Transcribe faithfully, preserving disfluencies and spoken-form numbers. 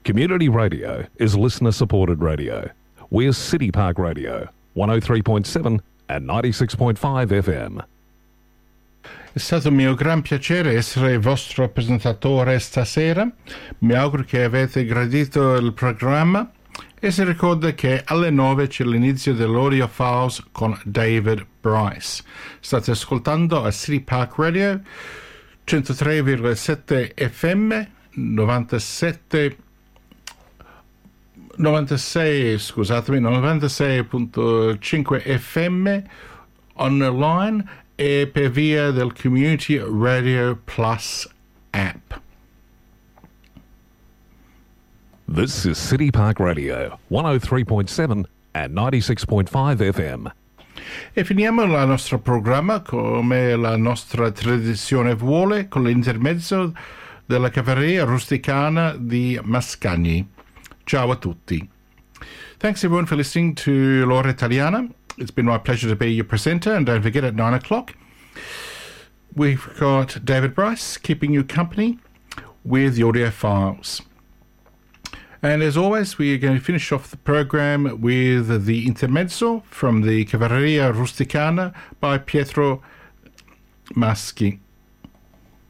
Community radio is listener-supported radio. We're City Park Radio, one oh three point seven and ninety-six point five F M. È stato un mio gran piacere essere vostro presentatore stasera. Mi auguro che avete gradito il programma e si ricorda che alle nove c'è l'inizio dell'Audio Files con David Bryce. State ascoltando a City Park Radio centotré virgola sette F M, novantasette novantasei, scusatemi, novantasei virgola cinque F M online e per via del Community Radio Plus app. This is City Park Radio, one oh three point seven and ninety-six point five F M. E finiamo il nostro programma come la nostra tradizione vuole con l'intermezzo della cavalleria rusticana di Mascagni. Ciao a tutti. Thanks everyone for listening to L'Ora Italiana. It's been my pleasure to be your presenter, and don't forget at nine o'clock we've got David Bryce keeping you company with the audio files. And as always, we are going to finish off the program with the intermezzo from the Cavalleria Rusticana by Pietro Maschi.